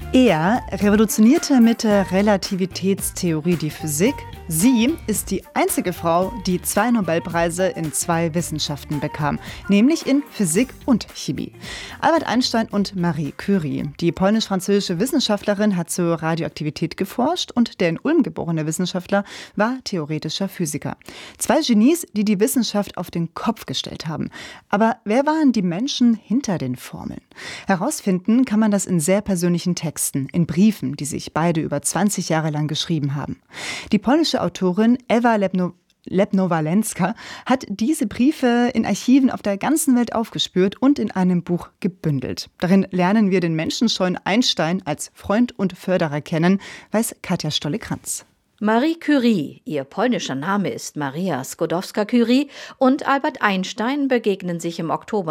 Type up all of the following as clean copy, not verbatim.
Er revolutionierte mit der Relativitätstheorie die Physik. Sie ist die einzige Frau, die 2 Nobelpreise in 2 Wissenschaften bekam, nämlich in Physik und Chemie. Albert Einstein und Marie Curie. Die polnisch-französische Wissenschaftlerin hat zur Radioaktivität geforscht und der in Ulm geborene Wissenschaftler war theoretischer Physiker. 2 Genies, die die Wissenschaft auf den Kopf gestellt haben. Aber wer waren die Menschen hinter den Formeln? Herausfinden kann man das in sehr persönlichen Texten, in Briefen, die sich beide über 20 Jahre lang geschrieben haben. Die polnische Autorin Ewa Lebno-Walenska hat diese Briefe in Archiven auf der ganzen Welt aufgespürt und in einem Buch gebündelt. Darin lernen wir den menschenscheuen Einstein als Freund und Förderer kennen, weiß Katja Stolle-Kranz. Marie Curie, ihr polnischer Name ist Maria Skłodowska-Curie, und Albert Einstein begegnen sich im Oktober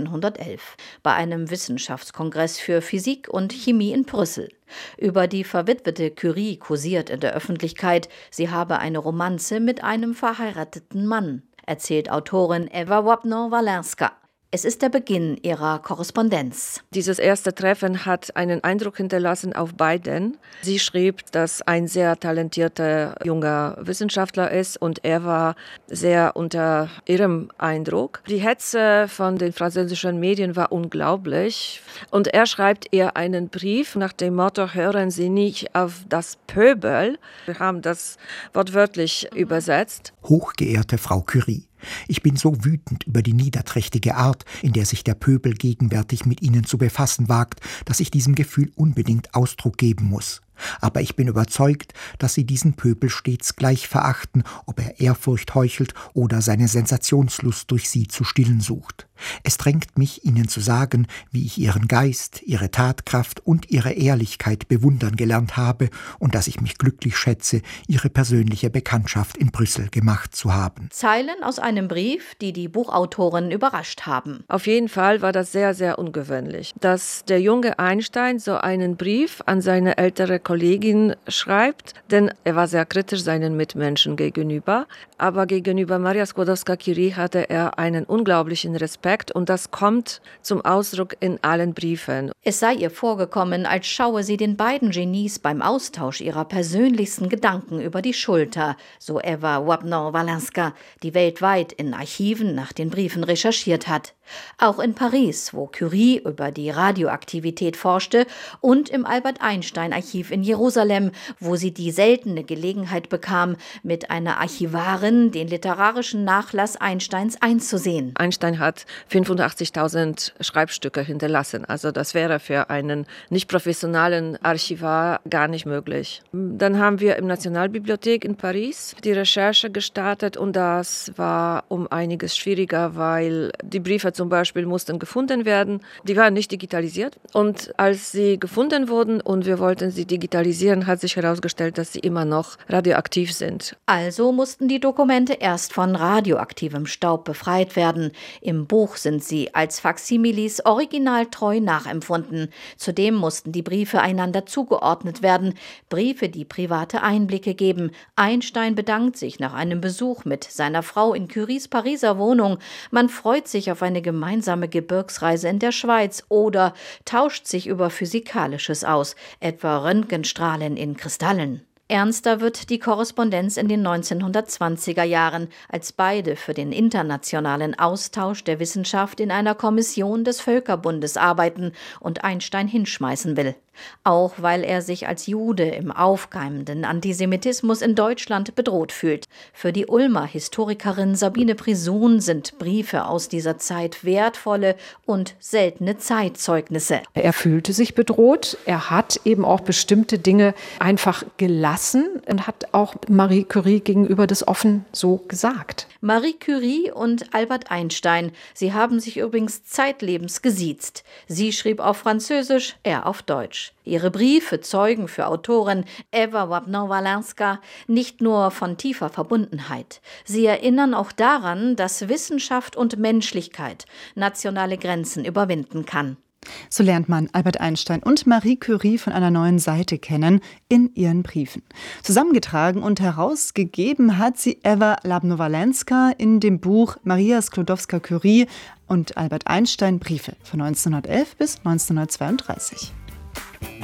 1911 bei einem Wissenschaftskongress für Physik und Chemie in Brüssel. Über die verwitwete Curie kursiert in der Öffentlichkeit, sie habe eine Romanze mit einem verheirateten Mann, erzählt Autorin Ewa Lebno-Walenska. Es ist der Beginn ihrer Korrespondenz. Dieses erste Treffen hat einen Eindruck hinterlassen auf beiden. Sie schrieb, dass ein sehr talentierter junger Wissenschaftler ist und er war sehr unter ihrem Eindruck. Die Hetze von den französischen Medien war unglaublich und er schreibt ihr einen Brief nach dem Motto: Hören Sie nicht auf das Pöbel. Wir haben das wortwörtlich übersetzt. Hochgeehrte Frau Curie, ich bin so wütend über die niederträchtige Art, in der sich der Pöbel gegenwärtig mit Ihnen zu befassen wagt, dass ich diesem Gefühl unbedingt Ausdruck geben muss. Aber ich bin überzeugt, dass Sie diesen Pöbel stets gleich verachten, ob er Ehrfurcht heuchelt oder seine Sensationslust durch Sie zu stillen sucht. Es drängt mich, Ihnen zu sagen, wie ich Ihren Geist, Ihre Tatkraft und Ihre Ehrlichkeit bewundern gelernt habe und dass ich mich glücklich schätze, Ihre persönliche Bekanntschaft in Brüssel gemacht zu haben. Zeilen aus einem Brief, die die Buchautoren überrascht haben. Auf jeden Fall war das sehr, sehr ungewöhnlich, dass der junge Einstein so einen Brief an seine ältere Kollegin schreibt, denn er war sehr kritisch seinen Mitmenschen gegenüber, aber gegenüber Maria Skłodowska-Curie hatte er einen unglaublichen Respekt und das kommt zum Ausdruck in allen Briefen. Es sei ihr vorgekommen, als schaue sie den beiden Genies beim Austausch ihrer persönlichsten Gedanken über die Schulter, so Ewa Lebno-Walenska, die weltweit in Archiven nach den Briefen recherchiert hat. Auch in Paris, wo Curie über die Radioaktivität forschte, und im Albert-Einstein-Archiv in Jerusalem, wo sie die seltene Gelegenheit bekam, mit einer Archivarin den literarischen Nachlass Einsteins einzusehen. Einstein hat 85.000 Schreibstücke hinterlassen. Also das wäre für einen nicht professionellen Archivar gar nicht möglich. Dann haben wir im Nationalbibliothek in Paris die Recherche gestartet und das war um einiges schwieriger, weil die Briefe zum Beispiel mussten gefunden werden. Die waren nicht digitalisiert. Und als sie gefunden wurden und wir wollten sie digitalisieren, hat sich herausgestellt, dass sie immer noch radioaktiv sind. Also mussten die Dokumente erst von radioaktivem Staub befreit werden. Im Buch sind sie als Faksimilis originaltreu nachempfunden. Zudem mussten die Briefe einander zugeordnet werden. Briefe, die private Einblicke geben. Einstein bedankt sich nach einem Besuch mit seiner Frau in Curies Pariser Wohnung. Man freut sich auf eine gemeinsame Gebirgsreise in der Schweiz oder tauscht sich über Physikalisches aus, etwa Röntgenstrahlen in Kristallen. Ernster wird die Korrespondenz in den 1920er Jahren, als beide für den internationalen Austausch der Wissenschaft in einer Kommission des Völkerbundes arbeiten und Einstein hinschmeißen will. Auch weil er sich als Jude im aufkeimenden Antisemitismus in Deutschland bedroht fühlt. Für die Ulmer Historikerin Sabine Prisun sind Briefe aus dieser Zeit wertvolle und seltene Zeitzeugnisse. Er fühlte sich bedroht, er hat eben auch bestimmte Dinge einfach gelassen und hat auch Marie Curie gegenüber das offen so gesagt. Marie Curie und Albert Einstein, sie haben sich übrigens zeitlebens gesiezt. Sie schrieb auf Französisch, er auf Deutsch. Ihre Briefe zeugen für Autorin Ewa Lebno-Walenska nicht nur von tiefer Verbundenheit. Sie erinnern auch daran, dass Wissenschaft und Menschlichkeit nationale Grenzen überwinden kann. So lernt man Albert Einstein und Marie Curie von einer neuen Seite kennen in ihren Briefen. Zusammengetragen und herausgegeben hat sie Ewa Lebno-Walenska in dem Buch Maria Skłodowska-Curie und Albert Einstein Briefe von 1911 bis 1932.